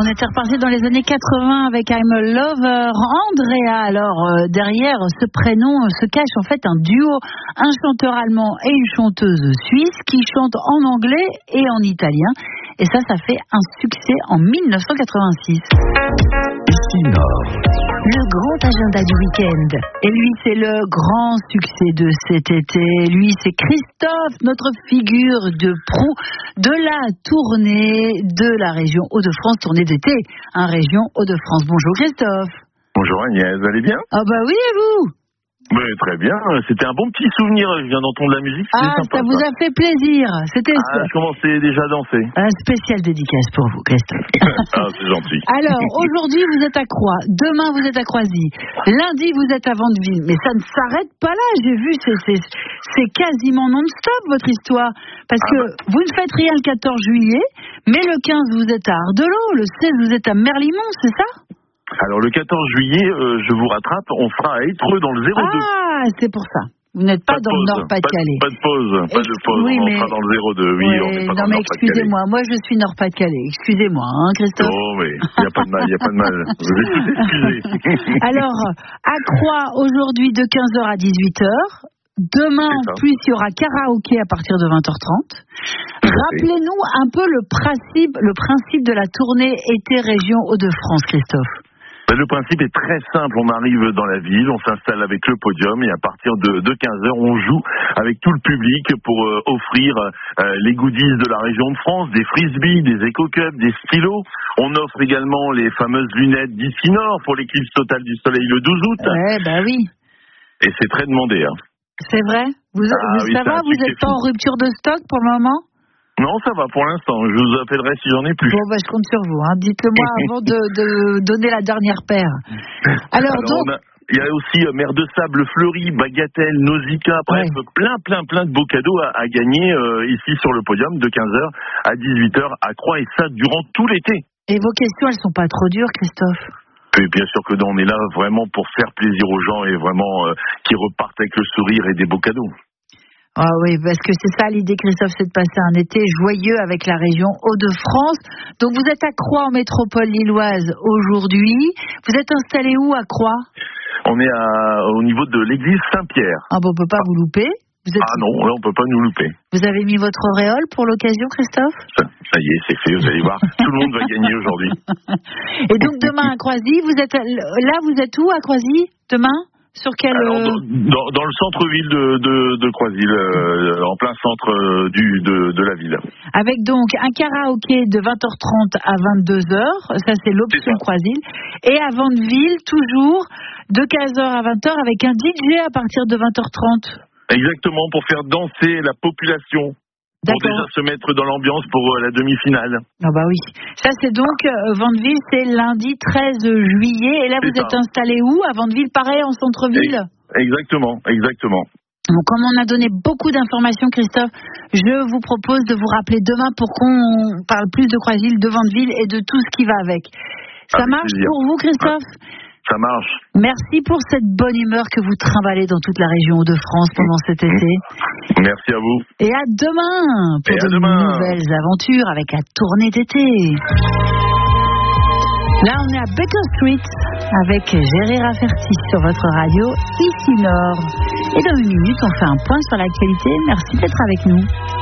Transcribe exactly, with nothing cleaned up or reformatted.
On était reparti dans les années quatre-vingts avec I'm a Lover. Andrea, alors euh, derrière ce prénom euh, se cache en fait un duo, un chanteur allemand et une chanteuse suisse qui chantent en anglais et en italien. Et ça, ça fait un succès en dix-neuf cent quatre-vingt-six. Ici Nord, le grand agenda du week-end. Et lui, c'est le grand succès de cet été. Lui, c'est Christophe, notre figure de proue de la tournée de la région Hauts-de-France, tournée d'été, hein, région Hauts-de-France. Bonjour Christophe. Bonjour Agnès, vous allez bien? Ah bah oui, et vous? Oui, très bien. C'était un bon petit souvenir. Je viens d'entendre la musique. Ah, sympa, ça vous ça. a fait plaisir. C'était Ah, je commençais déjà à danser. un spécial dédicace pour vous, Christophe. Ah, c'est gentil. Alors, aujourd'hui, vous êtes à Croix. Demain, vous êtes à Croisy. Lundi, vous êtes à Vandeville. Mais ça ne s'arrête pas là. J'ai vu, c'est, c'est, c'est quasiment non-stop, votre histoire. Parce Ah que bah. vous ne faites rien le quatorze juillet, mais le quinze, vous êtes à Ardelot. Le seize, vous êtes à Merlimont, c'est ça? Alors, le quatorze juillet, euh, je vous rattrape. On fera à Étreux dans le zéro deux. Ah, c'est pour ça. Vous n'êtes pas, Pas de dans le pause, Nord-Pas-de-Calais. Pas de, pas de pause. Pas de pause. Oui, on mais- sera dans le zéro deux. Oui, Ouais, on n'est pas non, dans le mais Nord-Pas-de-Calais. excusez-moi. Moi, je suis Nord-Pas-de-Calais. Excusez-moi, hein, Christophe. Oh, mais il n'y a pas de mal, il n'y a pas de mal. Vous êtes tout excusés. Alors, à Croix, aujourd'hui, de quinze heures à dix-huit heures. Demain, en C'est ça. plus, il y aura karaoké à partir de vingt heures trente. Tout à fait. Rappelez-nous un peu le principe, le principe de la tournée été région Hauts-de-France, Christophe. Ben, le principe est très simple. On arrive dans la ville, on s'installe avec le podium et à partir de, de quinze heures, on joue avec tout le public pour euh, offrir euh, les goodies de la région de France, des frisbees, des éco-cups, des stylos. On offre également les fameuses lunettes d'ici Nord pour l'éclipse totale du soleil le douze août. Ouais, bah oui. Et c'est très demandé. Hein. C'est vrai. Vous, Ah vous- oui, ça c'est va, un vous succès n'êtes pas fou. en rupture de stock pour le moment? Non, ça va pour l'instant. Je vous appellerai si j'en ai plus. Bon, bah, je compte sur vous. Hein. Dites-le-moi avant de, de donner la dernière paire. Alors, Alors, donc, on a- il y a aussi euh, Mer de Sable, Fleury, Bagatelle, Nausicaa, bref, Ouais. plein, plein, plein de beaux cadeaux à, à gagner euh, ici sur le podium de quinze heures à dix-huit heures à Croix et ça durant tout l'été. et vos questions, elles sont pas trop dures, Christophe? Et bien sûr que non, on est là vraiment pour faire plaisir aux gens et vraiment euh, qu'ils repartent avec le sourire et des beaux cadeaux. Ah oui, parce que c'est ça l'idée, Christophe, c'est de passer un été joyeux avec la région Hauts-de-France. Donc vous êtes à Croix en métropole lilloise aujourd'hui. Vous êtes installé où à Croix? On est à, au niveau de l'église Saint-Pierre. Ah bon, on peut pas vous louper. Vous, êtes... Ah non, là on peut pas nous louper. vous avez mis votre auréole pour l'occasion, Christophe? Ça, ça y est, c'est fait, vous allez voir, tout le monde va gagner aujourd'hui. Et donc demain à Croisy, vous êtes à- là, vous êtes où à Croisy demain? Sur quel Alors, euh, dans, dans, dans le centre-ville de, de, de Croisy, euh, en plein centre euh, du, de, de la ville. Avec donc un karaoké de vingt heures trente à vingt-deux heures, ça c'est l'option C'est ça. Croisy. Et à Vandeville, toujours de quinze heures à vingt heures avec un D J à partir de vingt heures trente. Exactement, pour faire danser la population, pour déjà D'accord. se mettre dans l'ambiance pour euh, la demi-finale. Ah bah oui. Ça c'est donc euh, Vandeville, c'est lundi treize juillet. Et là C'est vous ça. êtes installé où? À Vandeville, pareil, en centre-ville? Exactement, exactement. Donc, comme on a donné beaucoup d'informations, Christophe, je vous propose de vous rappeler demain pour qu'on parle plus de Croisy, de Vandeville et de tout ce qui va avec. Ça Avec marche plaisir. pour vous, Christophe? Ça marche. Merci pour cette bonne humeur que vous trimballez dans toute la région Hauts-de-France pendant cet été. Merci à vous. Et à demain pour Et à de demain. nouvelles aventures avec la tournée d'été. Là, on est à Baker Street avec Géry Rafferty sur votre radio, ici Nord. Et dans une minute, on fait un point sur l'actualité. Merci d'être avec nous.